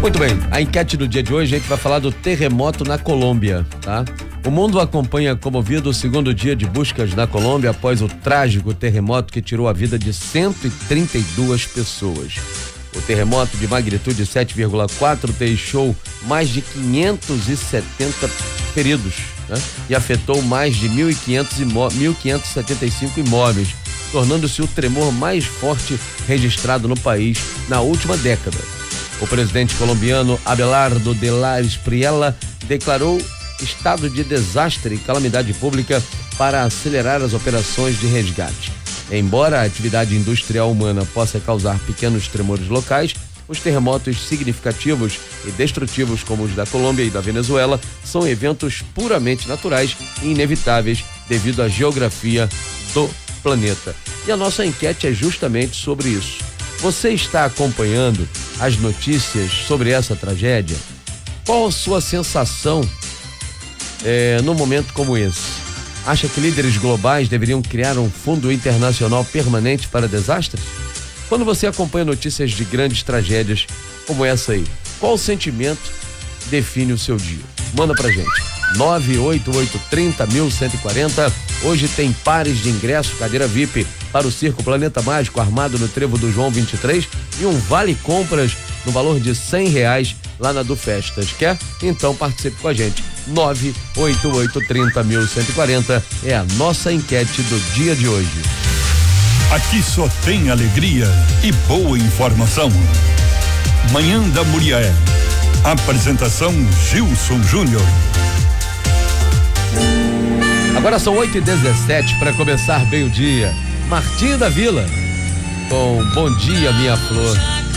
Muito bem, a enquete do dia de hoje a gente vai falar do terremoto na Colômbia, tá? O mundo acompanha comovido o segundo dia de buscas na Colômbia após o trágico terremoto que tirou a vida de 132 pessoas. O terremoto de magnitude 7,4 deixou mais de 570 feridos, né? E afetou mais de 1.575 imóveis, tornando-se o tremor mais forte registrado no país na última década. O presidente colombiano Abelardo de la Espriella declarou estado de desastre e calamidade pública para acelerar as operações de resgate. Embora a atividade industrial humana possa causar pequenos tremores locais, os terremotos significativos e destrutivos como os da Colômbia e da Venezuela são eventos puramente naturais e inevitáveis devido à geografia do planeta. E a nossa enquete é justamente sobre isso. Você está acompanhando as notícias sobre essa tragédia? Qual a sua sensação num momento como esse? Acha que líderes globais deveriam criar um fundo internacional permanente para desastres? Quando você acompanha notícias de grandes tragédias como essa aí, qual sentimento define o seu dia? Manda pra gente. 98830-1140. Hoje tem pares de ingresso, cadeira VIP para o Circo Planeta Mágico armado no Trevo do João 23 e um vale compras no valor de R$100 lá na do Festas. Quer? Então participe com a gente. 98830-1140 é a nossa enquete do dia de hoje. Aqui só tem alegria e boa informação. Manhã da Mulher. Apresentação Gilson Júnior. Agora são 8h17 para começar bem o dia. Martinho da Vila com Bom Dia Minha Flor.